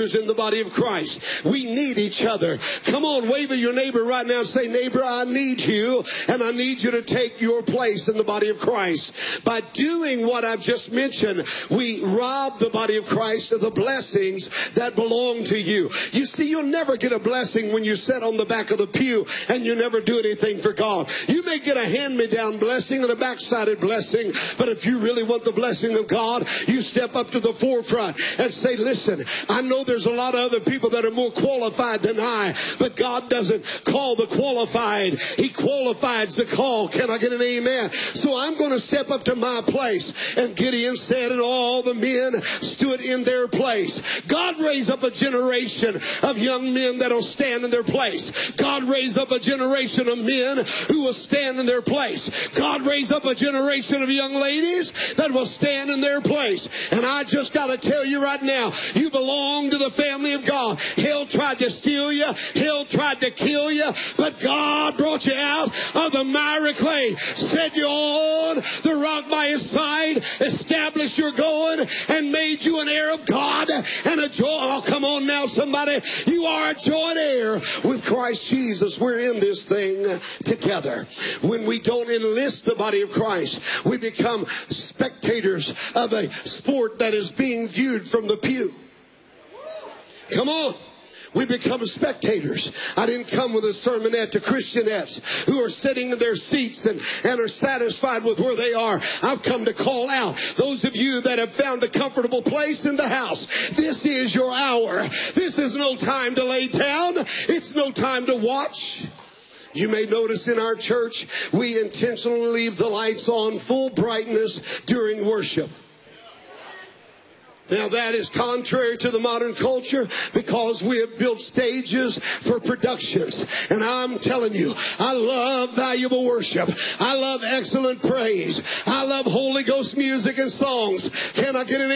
others in the body of Christ. We need each other. Come on, wave at your neighbor right now and say, neighbor, I need you, and I need you to take your place in the body of Christ. By doing what I've just mentioned, we rob the body of Christ of the blessings that belong to you. You see, you'll never get a blessing when you sit on the back of the pew and you never do anything for God. You may get a hand-me-down blessing and a backsided blessing, but if you really want the blessing of God, you step up to the forefront and say, listen, I know there's a lot of other people that are more qualified than I, but God doesn't call the qualified. He qualifies the call. Can I get an amen? So I'm going to step up to my place. And Gideon said, and all the men stood in their place. God raised up a generation of young men that will stand in their place. God raised up a generation of men who will stand in their place. God raised up a generation of young ladies that will stand in their place. And I just got to tell you right now, you belong to the family of God. Hell tried to steal you. Hell tried to kill you. But God brought you out of the miry clay, set you on the rock by his side, established your going, and made you an heir of God and a joint. Oh, come on now, somebody. You are a joint heir with Christ Jesus. We're in this thing together. When we don't enlist the body of Christ, we become spectators of a sport that is being viewed from the pew. Come on. We become spectators. I didn't come with a sermonette to Christianettes who are sitting in their seats and are satisfied with where they are. I've come to call out those of you that have found a comfortable place in the house. This is your hour. This is no time to lay down. It's no time to watch. You may notice in our church, we intentionally leave the lights on full brightness during worship. Now that is contrary to the modern culture because we have built stages for productions. And I'm telling you, I love valuable worship. I love excellent praise. I love Holy Ghost music and songs. Can I get an